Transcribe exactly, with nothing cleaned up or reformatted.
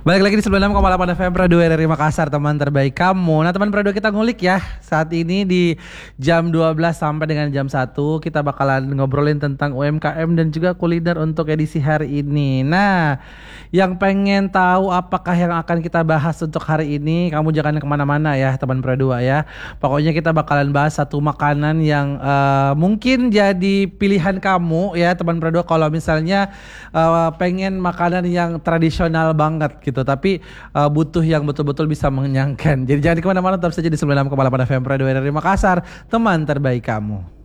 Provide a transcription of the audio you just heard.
Balik lagi di sembilan puluh enam koma delapan F M Radio R R I Makassar, teman terbaik kamu. Nah teman Prado, kita ngulik ya. Saat ini di jam dua belas sampai dengan jam satu kita bakalan ngobrolin tentang U M K M dan juga kuliner untuk edisi hari ini. Nah yang pengen tahu apakah yang akan kita bahas untuk hari ini, kamu jangan kemana-mana ya teman Prado ya. Pokoknya kita bakalan bahas satu makanan yang uh, mungkin jadi pilihan kamu ya teman Prado. Kalau misalnya uh, pengen makanan yang tradisional banget gitu, tapi uh, butuh yang betul-betul bisa mengenyangkan. Jadi jangan kemana-mana, tetap saja di sembilan puluh enam koma delapan F M Radio R R I Makassar, teman terbaik kamu.